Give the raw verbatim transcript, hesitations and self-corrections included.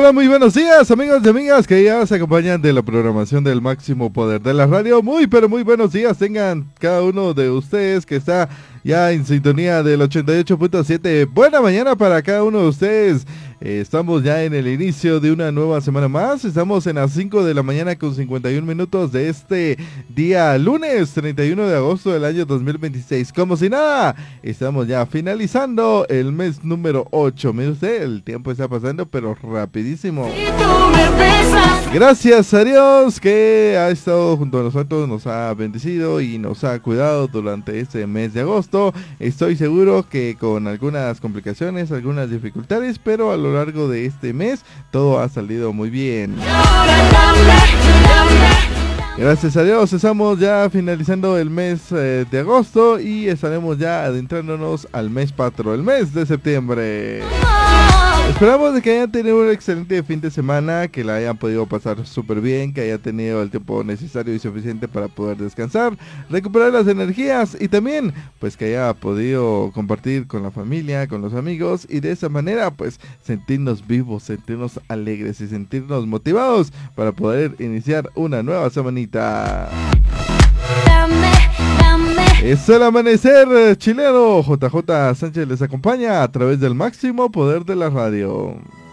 hola, muy buenos días, amigos y amigas que ya se acompañan de la programación del Máximo Poder de la Radio. Muy, pero muy buenos días tengan cada uno de ustedes que está ya en sintonía del ochenta y ocho punto siete. Buena mañana para cada uno de ustedes. Eh, estamos ya en el inicio de una nueva semana más. Estamos en las cinco de la mañana con cincuenta y un minutos de este día lunes treinta y uno de agosto del año dos mil veintiséis. Como si nada, estamos ya finalizando el mes número ocho. Mire usted, el tiempo está pasando pero rapidísimo. Gracias a Dios que ha estado junto a nosotros, nos ha bendecido y nos ha cuidado durante este mes de agosto. Estoy seguro que con algunas complicaciones, algunas dificultades, pero a lo largo de este mes todo ha salido muy bien. Gracias a Dios estamos ya finalizando el mes eh, de agosto y estaremos ya adentrándonos al mes patrio, el mes de septiembre. Esperamos de que hayan tenido un excelente fin de semana, que la hayan podido pasar súper bien, que hayan tenido el tiempo necesario y suficiente para poder descansar, recuperar las energías y también pues que haya podido compartir con la familia, con los amigos y de esa manera pues sentirnos vivos, sentirnos alegres y sentirnos motivados para poder iniciar una nueva semanita. Es el amanecer chileno. J J Sánchez les acompaña a través del Máximo Poder de la Radio.